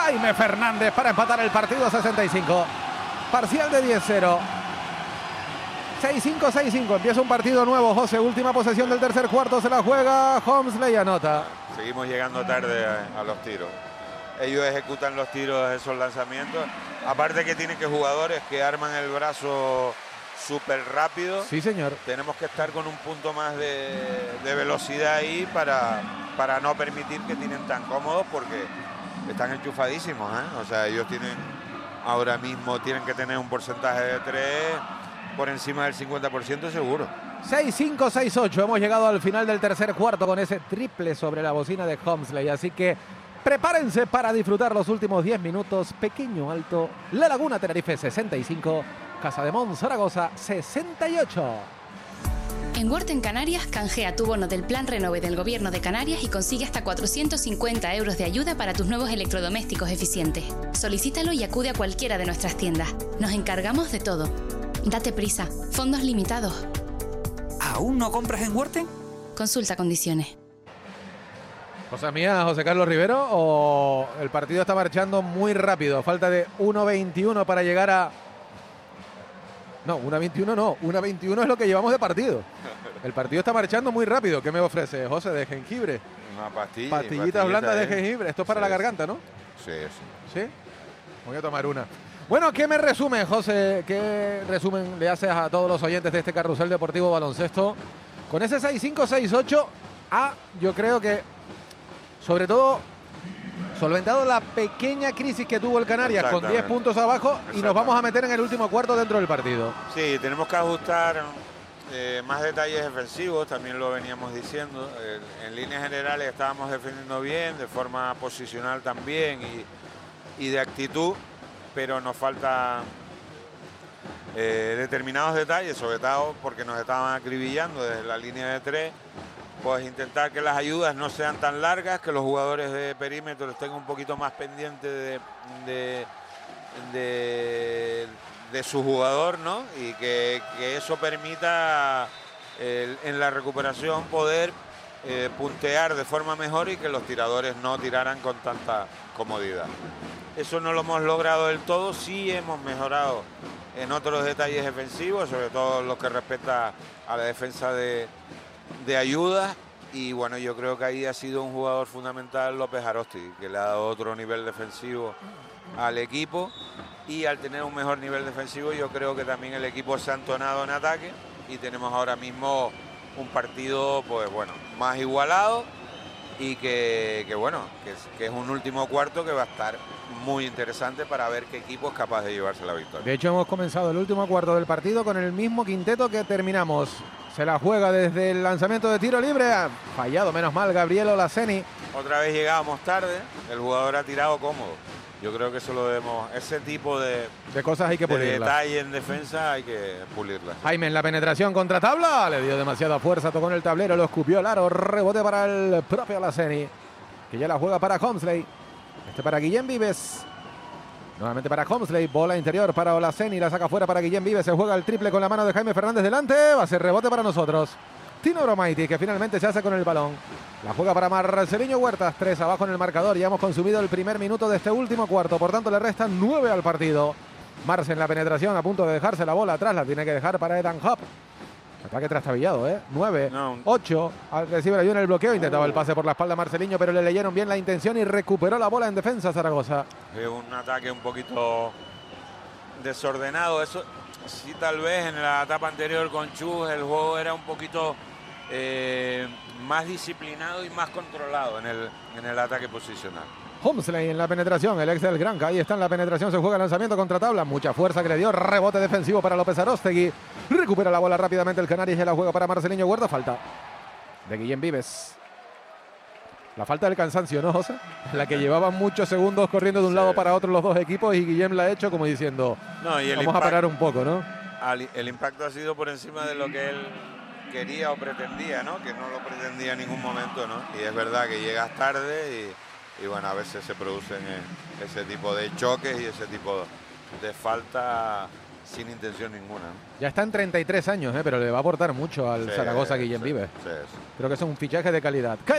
Jaime Fernández para empatar el partido a 65. Parcial de 10-0. 6-5, 6-5. Empieza un partido nuevo, José. Última posesión del tercer cuarto. Se la juega Homsley, anota. Seguimos llegando tarde a los tiros. Ellos ejecutan los tiros, esos lanzamientos. Aparte que tienen que jugadores que arman el brazo súper rápido. Sí, señor. Tenemos que estar con un punto más de velocidad ahí para no permitir que tienen tan cómodos, porque están enchufadísimos, ¿eh? O sea, ellos ahora mismo tienen que tener un porcentaje de 3 por encima del 50% seguro. 6-5, 6-8. Hemos llegado al final del tercer cuarto con ese triple sobre la bocina de Homsley. Así que prepárense para disfrutar los últimos 10 minutos. Pequeño Alto, La Laguna, Tenerife 65, Casademont, Zaragoza 68. En Worten Canarias, canjea tu bono del Plan Renove del Gobierno de Canarias y consigue hasta 450 euros de ayuda para tus nuevos electrodomésticos eficientes. Solicítalo y acude a cualquiera de nuestras tiendas. Nos encargamos de todo. Date prisa. Fondos limitados. ¿Aún no compras en Worten? Consulta condiciones. ¿Cosa mía, José Carlos Rivero, o el partido está marchando muy rápido? Falta de 1.21 para llegar a... No, 1.21 no. 1.21 es lo que llevamos de partido. El partido está marchando muy rápido. ¿Qué me ofrece, José, de jengibre? Una pastilla. Pastillitas blandas de jengibre. Esto es para la garganta, ¿no? Sí, sí. ¿Sí? Voy a tomar una. Bueno, ¿qué me resume, José? ¿Qué resumen le haces a todos los oyentes de este carrusel deportivo baloncesto? Con ese 6-5, 6-8, yo creo que, sobre todo, solventado la pequeña crisis que tuvo el Canarias con 10 puntos abajo, y nos vamos a meter en el último cuarto dentro del partido. Sí, tenemos que ajustar más detalles defensivos, también lo veníamos diciendo. En líneas generales estábamos defendiendo bien, de forma posicional también y de actitud, pero nos falta determinados detalles, sobre todo porque nos estaban acribillando desde la línea de 3. Pues intentar que las ayudas no sean tan largas, que los jugadores de perímetro estén un poquito más pendientes de su jugador, ¿no? Y que eso permita en la recuperación poder puntear de forma mejor y que los tiradores no tiraran con tanta comodidad. Eso no lo hemos logrado del todo, sí hemos mejorado en otros detalles defensivos, sobre todo lo que respecta a la defensa de ayuda, y bueno, yo creo que ahí ha sido un jugador fundamental López Arosti, que le ha dado otro nivel defensivo al equipo, y al tener un mejor nivel defensivo yo creo que también el equipo se ha entonado en ataque y tenemos ahora mismo un partido pues bueno, más igualado y que es un último cuarto que va a estar muy interesante para ver qué equipo es capaz de llevarse la victoria. De hecho, hemos comenzado el último cuarto del partido con el mismo quinteto que terminamos. Se la juega desde el lanzamiento de tiro libre. Ha fallado, menos mal, Gabriel Olaseni. Otra vez llegábamos tarde, el jugador ha tirado cómodo. Yo creo que eso lo debemos, ese tipo de cosas hay que pulirlas. De detalle en defensa hay que pulirlas. Jaime en la penetración contra tabla, le dio demasiada fuerza, tocó en el tablero, lo escupió el aro, rebote para el propio Olaseni, que ya la juega para Homsley. Para Guillem Vives. Nuevamente para Homsley, bola interior para Olaseni, la saca fuera para Guillem Vives, se juega el triple con la mano de Jaime Fernández delante, va a ser rebote para nosotros. Tino Bromaiti, que finalmente se hace con el balón. La juega para Marceliño Huertas, 3 abajo en el marcador. Ya hemos consumido el primer minuto de este último cuarto, por tanto le restan 9 al partido. Marce en la penetración, a punto de dejarse la bola atrás, la tiene que dejar para Edan Hop. Ataque trastabillado, 9, 8, recibe la ayuda en el bloqueo, intentaba el pase por la espalda Marceliño, pero le leyeron bien la intención y recuperó la bola en defensa Zaragoza. Un ataque un poquito desordenado, eso sí, tal vez en la etapa anterior con Chus el juego era un poquito más disciplinado y más controlado en el ataque posicional. Homsley en la penetración, el ex del Granca, ahí está en la penetración, se juega el lanzamiento contra tabla, mucha fuerza que le dio, rebote defensivo para López Aróstegui, recupera la bola rápidamente el Canarias y la juega para Marceliño Huerta, falta de Guillem Vives. La falta del cansancio, ¿no, José? La que llevaban muchos segundos corriendo de un lado para otro los dos equipos y Guillem la ha hecho como diciendo, vamos a parar un poco, ¿no? El impacto ha sido por encima de lo que él quería o pretendía, ¿no? Que no lo pretendía en ningún momento, ¿no? Y es verdad que llegas tarde y bueno, a veces se producen ese tipo de choques y ese tipo de falta sin intención ninguna, ¿no? Ya está en 33 años, pero le va a aportar mucho al Zaragoza Guillem Vives. Creo que es un fichaje de calidad.